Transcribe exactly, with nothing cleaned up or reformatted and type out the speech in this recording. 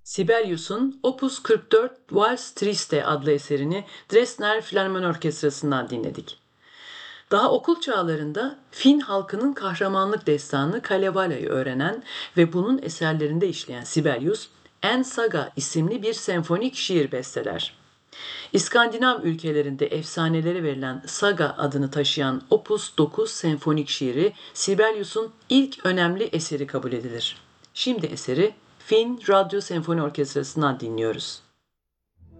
Sibelius'un Opus kırk dört Vals Triste adlı eserini Dresdner Filarmoni Orkestrası'ndan dinledik. Daha okul çağlarında Fin halkının kahramanlık destanı Kalevala'yı öğrenen ve bunun eserlerinde işleyen Sibelius, En Saga isimli bir senfonik şiir besteler. İskandinav ülkelerinde efsanelere verilen Saga adını taşıyan Opus dokuz senfonik şiiri Sibelius'un ilk önemli eseri kabul edilir. Şimdi eseri Fin Radyo Senfoni Orkestrası'ndan dinliyoruz.